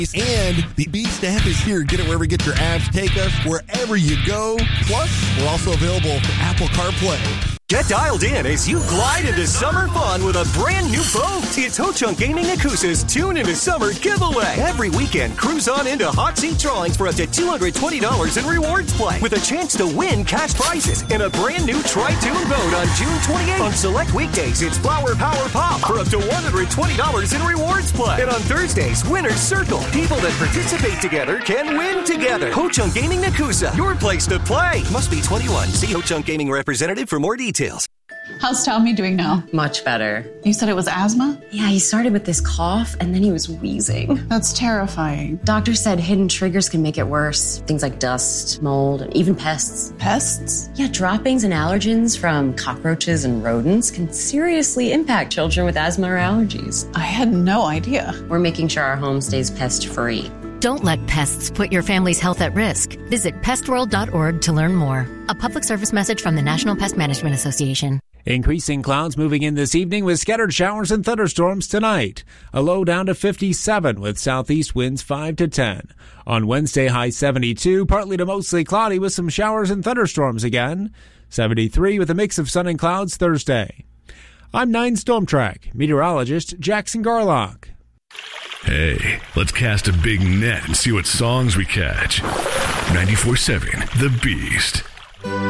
And the Beast app is here. Get it wherever you get your apps. Take us wherever you go. Plus, we're also available for Apple CarPlay. Get dialed in as you glide into summer fun with a brand new boat. It's Ho-Chunk Gaming Yakuza's Tune into Summer giveaway. Every weekend, cruise on into hot seat drawings for up to $220 in rewards play with a chance to win cash prizes and a brand new Tri-Tune boat on June 28th. On select weekdays, it's Flower Power Pop for up to $120 in rewards play. And on Thursdays, Winner's Circle. People that participate together can win together. Ho-Chunk Gaming Yakuza, your place to play. Must be 21. See Ho-Chunk Gaming representative for more details. How's Tommy doing now? Much better. You said it was asthma? Yeah, he started with this cough, and then he was wheezing. That's terrifying. Doctor said hidden triggers can make it worse. Things like dust, mold, and even pests. Pests? Yeah, droppings and allergens from cockroaches and rodents can seriously impact children with asthma or allergies. I had no idea. We're making sure our home stays pest-free. Don't let pests put your family's health at risk. Visit pestworld.org to learn more. A public service message from the National Pest Management Association. Increasing clouds moving in this evening with scattered showers and thunderstorms tonight. A low down to 57 with southeast winds 5 to 10. On Wednesday, high 72, partly to mostly cloudy with some showers and thunderstorms again. 73 with a mix of sun and clouds Thursday. I'm 9 Storm Track meteorologist Jackson Garlock. Hey, let's cast a big net and see what songs we catch. 94.7 The Beast.